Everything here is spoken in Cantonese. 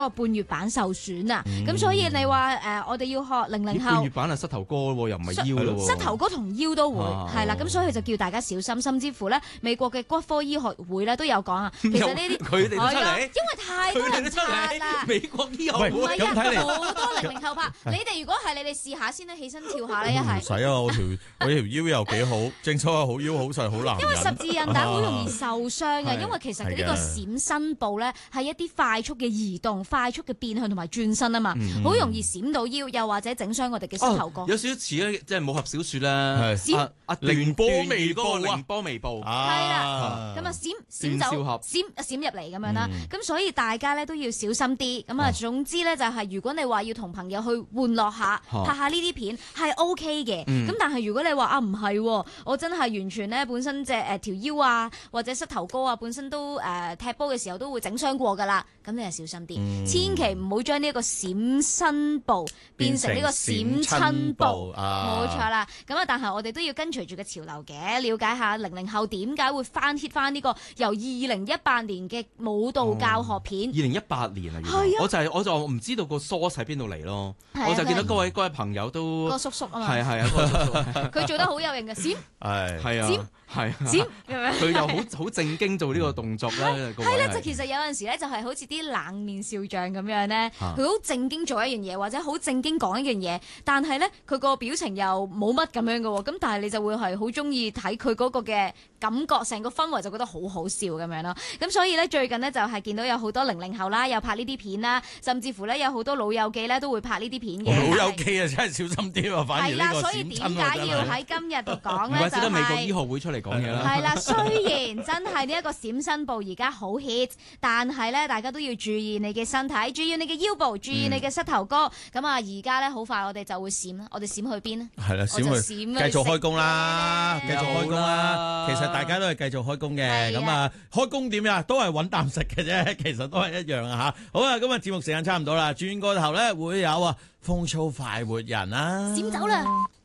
個半月板受損啊，咁所以你話我哋要學00後半月板係膝頭哥喎，又唔係腰咯喎。 膝頭哥同腰都會係啦，咁所以佢就叫大家小心，甚至乎咧美國嘅骨科醫學會咧都有講啊，其實呢啲佢哋都出嚟， 因為太多人拍啦。 美國醫學會唔係啊，好多00後拍。你哋如果係你哋試下先啦，起身跳下咧，一係唔使啊，我條腰又幾好，正所謂好腰好勢好男人。 因為十字韌帶好容易受傷嘅，因為其實呢個閃身步咧係一啲快速嘅移動、快速嘅變向同埋轉身啊嘛，好容易閃到腰，又或者整傷我哋嘅膝頭哥。 有少少似咧，即係武俠小説啦， 凌波微步啊， 凌波微步係啦，咁啊閃走閃入嚟咁樣啦，咁所以大家咧都要小心啲。咁啊，總之咧就係如果你話要同朋友去玩樂下，拍下呢啲片係 OK 嘅。咁但係如果你話唔係，我真係完全咧本身隻條腰啊或者膝頭哥啊本身都踢波嘅時候都會整傷過㗎啦，咁你就小心啲，千祈唔好將呢一個閃身步變成呢個閃親步，冇錯啦。咁啊，但係我哋都要跟隨住個潮流嘅，了解下00後點解會翻 hit 翻呢個由2018年嘅舞蹈教學片。 2018年啊，我就唔知道個 source 喺邊度嚟咯，我就見到各位朋友都個叔叔啊嘛， 係啊，個叔叔佢做得好有型嘅閃， 係啊，係閃， 佢又好正經做呢個動作啦， 係咧，就其實有陣時咧就係好似啲冷面笑匠咁樣咧，佢好正經做一樣嘢或者好正經講一樣嘢，但係咧佢個表情又冇乜咁樣嘅喎，咁但係你就會係好中意睇佢嗰個嘅感覺，成個氛圍就覺得好好笑咁樣咯。咁所以咧最近呢，就係見到有好多00後啦，有拍呢啲片啦，甚至乎咧有好多老友記咧都會拍呢啲片嘅。 老友記啊，真係小心啲啊！反而呢個閃親啊， 所以點解要喺今日度講咧？就係美國醫學會出嚟講嘢啦。 係啦，雖然真係呢一個閃身步而家好 hit，但係咧大家都要注意你嘅身體，注意你嘅腰部，注意你嘅膝頭哥。咁啊，而家咧好快我哋就會閃啦，我哋閃去邊咧？ 係啦，閃去繼續開工啦，繼續開工啦。其實大家都係繼續開工嘅，咁啊開工點呀？都係揾啖食嘅啫，其實都係一樣啊嚇。好啊，今日節目時間差唔多啦，轉個頭咧會有風騷快活人啦， 閃走啦！